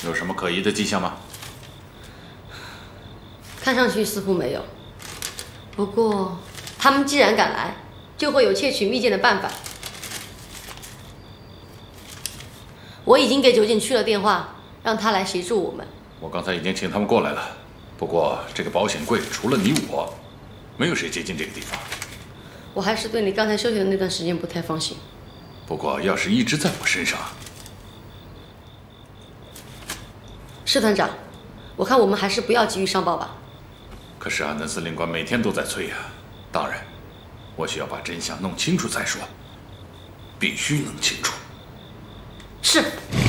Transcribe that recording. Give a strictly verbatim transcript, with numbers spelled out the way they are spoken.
有什么可疑的迹象吗？ 看上去似乎没有。不过，他们既然敢来，就会有窃取密件的办法。我已经给酒井去了电话，让他来协助我们。 我刚才已经请他们过来了，不过这个保险柜除了你我，没有谁接近这个地方。 我还是对你刚才休息的那段时间不太放心。 不过要是一直在我身上， 师团长，我看我们还是不要急于上报吧。 可是安南司令官每天都在催呀。当然，我需要把真相弄清楚再说，必须弄清楚。 是。